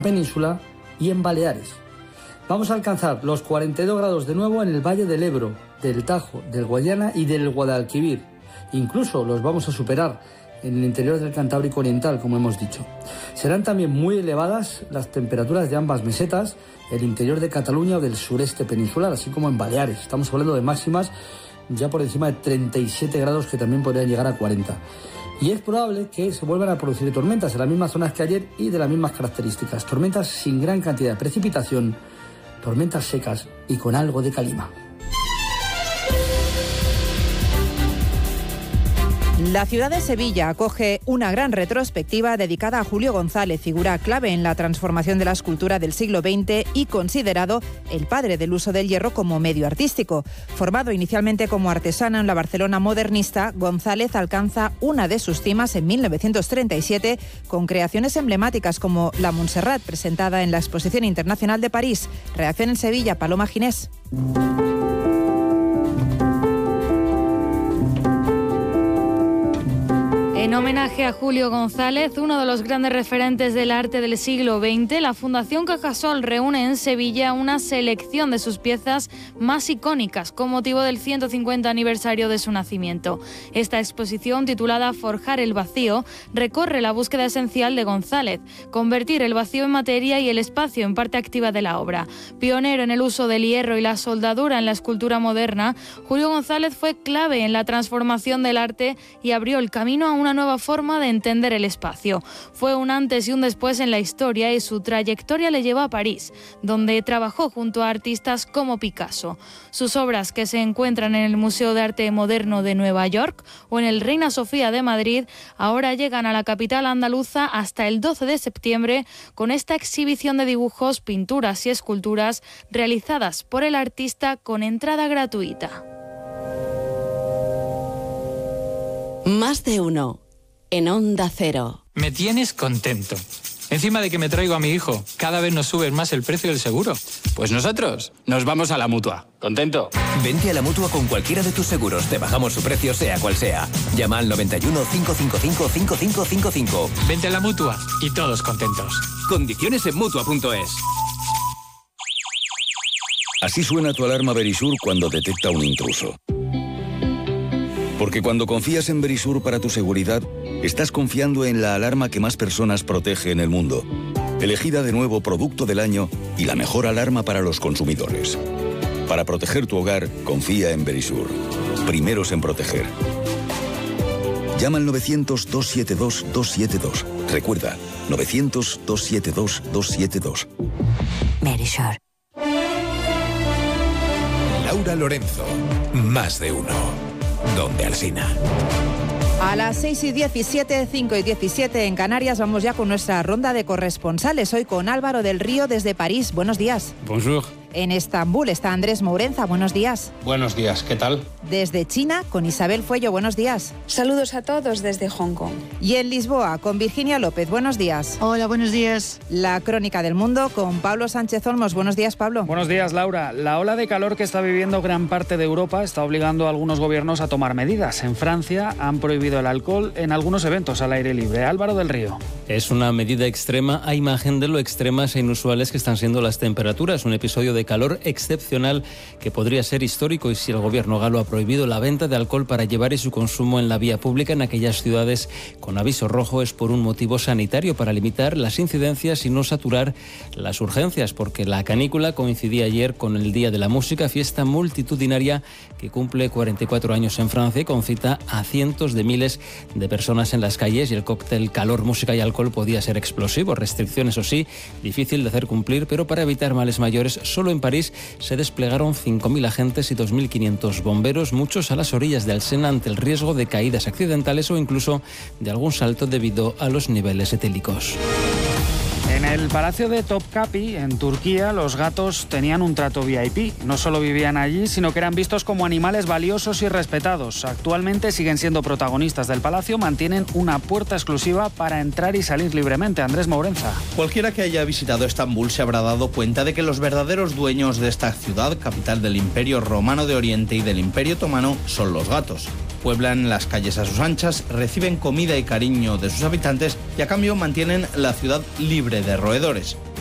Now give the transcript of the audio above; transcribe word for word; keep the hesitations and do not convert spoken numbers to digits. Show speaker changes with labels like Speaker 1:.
Speaker 1: península y en Baleares. Vamos a alcanzar los cuarenta y dos grados de nuevo en el Valle del Ebro, del Tajo, del Guadiana y del Guadalquivir. Incluso los vamos a superar en el interior del Cantábrico Oriental, como hemos dicho. Serán también muy elevadas las temperaturas de ambas mesetas, el interior de Cataluña o del sureste peninsular, así como en Baleares. Estamos hablando de máximas ya por encima de treinta y siete grados, que también podrían llegar a cuarenta. Y es probable que se vuelvan a producir tormentas en las mismas zonas que ayer y de las mismas características. Tormentas sin gran cantidad de precipitación, tormentas secas y con algo de calima.
Speaker 2: La ciudad de Sevilla acoge una gran retrospectiva dedicada a Julio González, figura clave en la transformación de la escultura del siglo veinte y considerado el padre del uso del hierro como medio artístico. Formado inicialmente como artesano en la Barcelona modernista, González alcanza una de sus cimas en mil novecientos treinta y siete con creaciones emblemáticas como la Montserrat, presentada en la Exposición Internacional de París. Reacción en Sevilla, Paloma Ginés.
Speaker 3: En homenaje a Julio González, uno de los grandes referentes del arte del siglo veinte, la Fundación Cajasol reúne en Sevilla una selección de sus piezas más icónicas con motivo del ciento cincuenta aniversario de su nacimiento. Esta exposición, titulada Forjar el vacío, recorre la búsqueda esencial de González, convertir el vacío en materia y el espacio en parte activa de la obra. Pionero en el uso del hierro y la soldadura en la escultura moderna, Julio González fue clave en la transformación del arte y abrió el camino a una nueva forma de entender el espacio. Fue un antes y un después en la historia y su trayectoria le llevó a París, donde trabajó junto a artistas como Picasso. Sus obras, que se encuentran en el Museo de Arte Moderno de Nueva York o en el Reina Sofía de Madrid, ahora llegan a la capital andaluza hasta el doce de septiembre con esta exhibición de dibujos, pinturas y esculturas realizadas por el artista con entrada gratuita.
Speaker 4: Más de uno, en Onda Cero.
Speaker 5: Me tienes contento. Encima de que me traigo a mi hijo, cada vez nos subes más el precio del seguro.
Speaker 6: Pues nosotros nos vamos a la Mutua. ¿Contento?
Speaker 7: Vente a la Mutua con cualquiera de tus seguros. Te bajamos su precio, sea cual sea. Llama al noventa y uno, cinco cinco cinco, cinco cinco cinco cinco.
Speaker 5: Vente a la Mutua y todos contentos.
Speaker 7: Condiciones en Mutua punto es.
Speaker 8: Así suena tu alarma Verisur cuando detecta un intruso. Porque cuando confías en Verisur para tu seguridad, estás confiando en la alarma que más personas protege en el mundo. Elegida de nuevo Producto del Año y la mejor alarma para los consumidores. Para proteger tu hogar, confía en Verisur. Primeros en proteger. Llama al novecientos, dos siete dos, dos siete dos. Recuerda, novecientos, dos siete dos, dos siete dos.
Speaker 4: Verisur.
Speaker 9: Laura Lorenzo, Más de uno. Donde Alsina.
Speaker 2: A las seis y diecisiete, cinco y diecisiete en Canarias, vamos ya con nuestra ronda de corresponsales. Hoy con Álvaro del Río desde París. Buenos días.
Speaker 10: Bonjour.
Speaker 2: En Estambul está Andrés Mourenza. Buenos días.
Speaker 10: Buenos días, ¿qué tal?
Speaker 2: Desde China, con Isabel Fuello. Buenos días.
Speaker 11: Saludos a todos desde Hong Kong.
Speaker 2: Y en Lisboa, con Virginia López. Buenos días.
Speaker 12: Hola, buenos días.
Speaker 2: La crónica del mundo con Pablo Sánchez Olmos. Buenos días, Pablo.
Speaker 13: Buenos días, Laura. La ola de calor que está viviendo gran parte de Europa está obligando a algunos gobiernos a tomar medidas. En Francia han prohibido el alcohol en algunos eventos al aire libre. Álvaro del Río.
Speaker 14: Es una medida extrema a imagen de lo extremas e inusuales que están siendo las temperaturas. Un episodio de calor excepcional que podría ser histórico y si el gobierno galo ha prohibido la venta de alcohol para llevar y su consumo en la vía pública en aquellas ciudades con aviso rojo es por un motivo sanitario, para limitar las incidencias y no saturar las urgencias, porque la canícula coincidía ayer con el Día de la Música, fiesta multitudinaria que cumple cuarenta y cuatro años en Francia y concita a cientos de miles de personas en las calles, y el cóctel calor, música y alcohol podía ser explosivo. Restricciones, o sí, difícil de hacer cumplir, pero para evitar males mayores, solo en París se desplegaron cinco mil agentes y dos mil quinientos bomberos, muchos a las orillas del Sena ante el riesgo de caídas accidentales o incluso de algún salto debido a los niveles etílicos.
Speaker 13: En el Palacio de Topkapi, en Turquía, los gatos tenían un trato V I P. No solo vivían allí, sino que eran vistos como animales valiosos y respetados. Actualmente siguen siendo protagonistas del palacio, mantienen una puerta exclusiva para entrar y salir libremente. Andrés Mourenza.
Speaker 15: Cualquiera que haya visitado Estambul se habrá dado cuenta de que los verdaderos dueños de esta ciudad, capital del Imperio Romano de Oriente y del Imperio Otomano, son los gatos. pueblan las calles a sus anchas, reciben comida y cariño de sus habitantes y a cambio mantienen la ciudad libre de roedores.